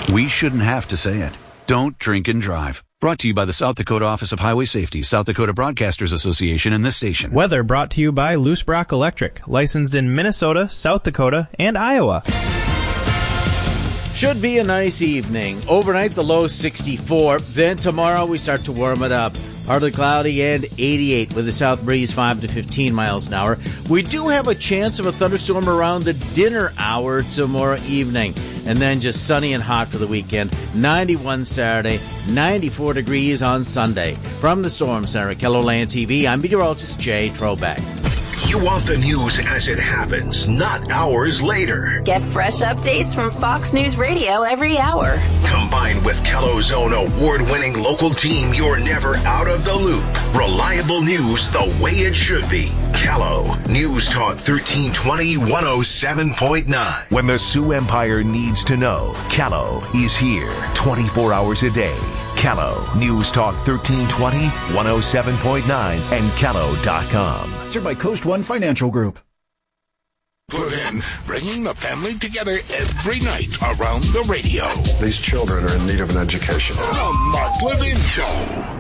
We shouldn't have to say it. Don't drink and drive. Brought to you by the South Dakota Office of Highway Safety, South Dakota Broadcasters Association, and this station. Weather brought to you by Loose Brock Electric, licensed in Minnesota, South Dakota, and Iowa. Should be a nice evening. Overnight, the low 64. Then tomorrow, we start to warm it up. Partly cloudy and 88 with a south breeze 5 to 15 miles an hour. We do have a chance of a thunderstorm around the dinner hour tomorrow evening. And then just sunny and hot for the weekend. 91 Saturday, 94 degrees on Sunday. From the Storm Center at KELOLAND TV, I'm meteorologist Jay Trobeck. You want the news as it happens, not hours later. Get fresh updates from Fox News Radio every hour. Combined with Kello's own award-winning local team, you're never out of the loop. Reliable news the way it should be. Kello, News Talk 1320 107.9. When the Sioux Empire needs to know, Kello is here 24 hours a day. Kello, News Talk 1320 107.9 and Kello.com. Sponsored by Coast One Financial Group. Put in, bringing the family together every night around the radio. These children are in need of an education. The Mark Levin Show.